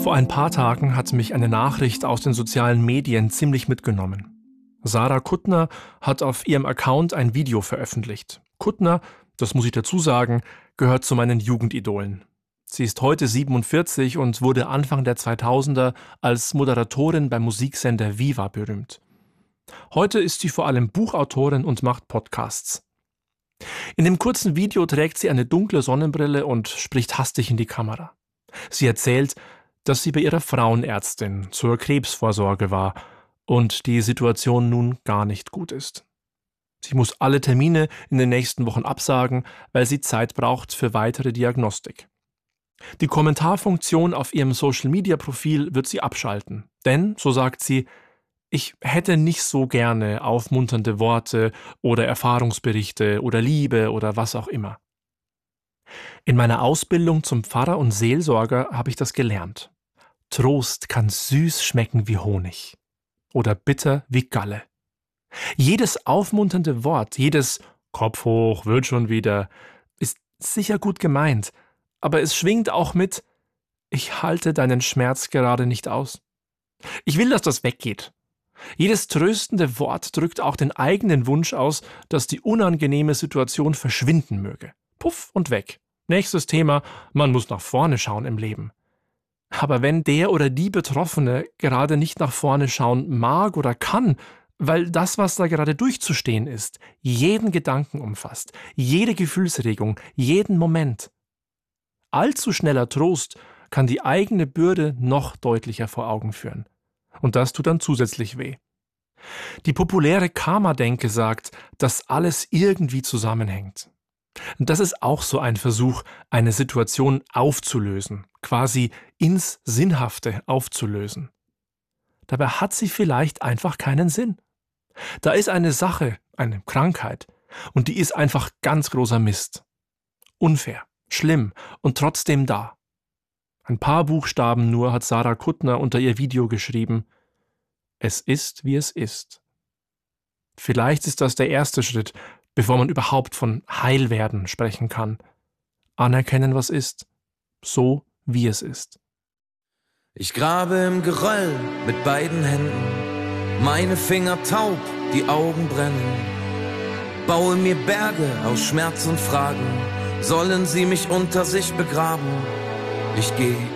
Vor ein paar Tagen hat mich eine Nachricht aus den sozialen Medien ziemlich mitgenommen. Sarah Kuttner hat auf ihrem Account ein Video veröffentlicht. Kuttner, das muss ich dazu sagen, gehört zu meinen Jugendidolen. Sie ist heute 47 und wurde Anfang der 2000er als Moderatorin beim Musiksender Viva berühmt. Heute ist sie vor allem Buchautorin und macht Podcasts. In dem kurzen Video trägt sie eine dunkle Sonnenbrille und spricht hastig in die Kamera. Sie erzählt, dass sie bei ihrer Frauenärztin zur Krebsvorsorge war und die Situation nun gar nicht gut ist. Sie muss alle Termine in den nächsten Wochen absagen, weil sie Zeit braucht für weitere Diagnostik. Die Kommentarfunktion auf ihrem Social-Media-Profil wird sie abschalten, denn, so sagt sie, ich hätte nicht so gerne aufmunternde Worte oder Erfahrungsberichte oder Liebe oder was auch immer. In meiner Ausbildung zum Pfarrer und Seelsorger habe ich das gelernt. Trost kann süß schmecken wie Honig oder bitter wie Galle. Jedes aufmunternde Wort, jedes Kopf hoch, wird schon wieder, ist sicher gut gemeint, aber es schwingt auch mit, ich halte deinen Schmerz gerade nicht aus. Ich will, dass das weggeht. Jedes tröstende Wort drückt auch den eigenen Wunsch aus, dass die unangenehme Situation verschwinden möge. Puff und weg. Nächstes Thema, man muss nach vorne schauen im Leben. Aber wenn der oder die Betroffene gerade nicht nach vorne schauen mag oder kann, weil das, was da gerade durchzustehen ist, jeden Gedanken umfasst, jede Gefühlsregung, jeden Moment. Allzu schneller Trost kann die eigene Bürde noch deutlicher vor Augen führen. Und das tut dann zusätzlich weh. Die populäre Karma-Denke sagt, dass alles irgendwie zusammenhängt. Und das ist auch so ein Versuch, eine Situation aufzulösen, quasi ins Sinnhafte aufzulösen. Dabei hat sie vielleicht einfach keinen Sinn. Da ist eine Sache, eine Krankheit, und die ist einfach ganz großer Mist. Unfair, schlimm und trotzdem da. Ein paar Buchstaben nur hat Sarah Kuttner unter ihr Video geschrieben. Es ist, wie es ist. Vielleicht ist das der erste Schritt, bevor man überhaupt von Heilwerden sprechen kann. Anerkennen, was ist, so wie es ist. Ich grabe im Geröll mit beiden Händen, meine Finger taub, die Augen brennen. Baue mir Berge aus Schmerz und Fragen, sollen sie mich unter sich begraben? Ich geh